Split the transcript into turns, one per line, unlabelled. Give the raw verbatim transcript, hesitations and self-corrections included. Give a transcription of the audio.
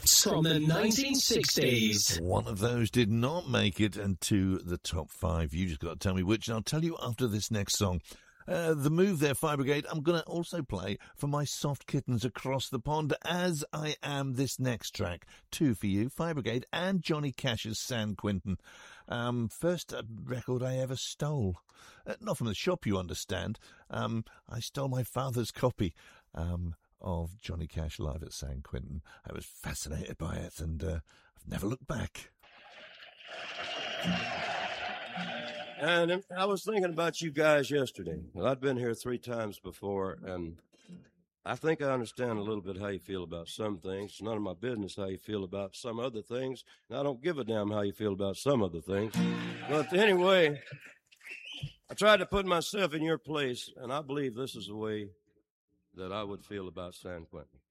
hits from the nineteen sixties.
One of those did not make it into the top five. You just got to tell me which, and I'll tell you after this next song. Uh, the move there, Fire Brigade. I'm going to also play for my soft kittens across the pond, as I am this next track. Two for you, Fire Brigade and Johnny Cash's San Quentin. Um, first uh, record I ever stole. Uh, not from the shop, you understand. Um, I stole my father's copy um, of Johnny Cash live at San Quentin. I was fascinated by it, and uh, I've never looked back.
And I was thinking about you guys yesterday. Well, I'd been here three times before, and I think I understand a little bit how you feel about some things. It's none of my business how you feel about some other things, and I don't give a damn how you feel about some other things. But anyway, I tried to put myself in your place, and I believe this is the way that I would feel about San Quentin.